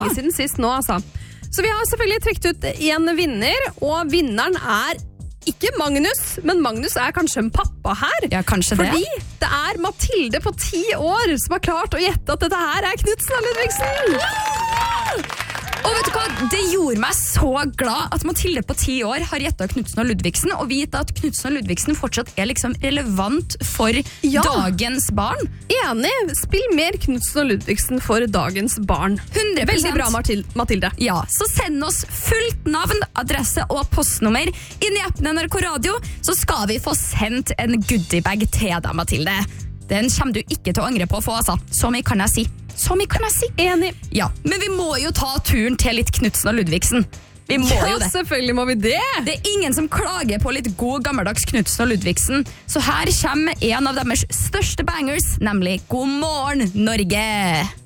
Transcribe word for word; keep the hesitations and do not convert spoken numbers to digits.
lenge siden sist nå, altså. Så vi har selvfølgelig trekt ut en vinner, og vinneren er ikke Magnus, men Magnus er kanskje en pappa her. Ja, kanskje det. Fordi det er Mathilde på ti år som har klart å gjette at dette her er Knutsen og Ludvigsen. Og vet du hva? Det gjorde meg så glad at Mathilde på ti år har gjettet Knutsen og Ludvigsen, og vite at Knutsen og Ludvigsen fortsatt er liksom relevant for ja. dagens barn. Enig. Spill mer Knutsen og Ludvigsen for dagens barn. hundre prosent. Veldig bra, Mathilde. Ja, så send oss fullt navn, adresse og postnummer inn i appen N R K Radio, så skal vi få sendt en goodiebag til deg, Mathilde. Den kommer du ikke til å angre på å få, altså. Så mye kan jeg si. Så mye kan jeg si. Enig. Ja, men vi må jo ta turen til litt Knutsen og Ludvigsen. Vi må ja, jo det. Selvfølgelig må vi det. Det er ingen som klager på litt god gammeldags Knutsen og Ludvigsen. Så her kommer en av deres største bangers, nemlig God morgen, Norge!